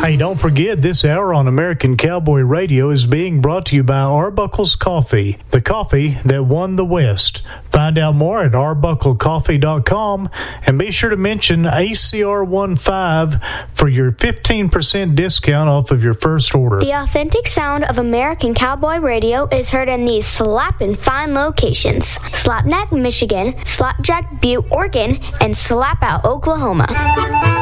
Hey, don't forget, this hour on American Cowboy Radio is being brought to you by Arbuckle's Coffee, the coffee that won the West. Find out more at arbucklecoffee.com and be sure to mention ACR15 for your 15% discount off of your first order. The authentic sound of American Cowboy Radio is heard in these slappin' fine locations: Slapneck, Michigan, Slapjack, Butte, Oregon, and Slap Out, Oklahoma.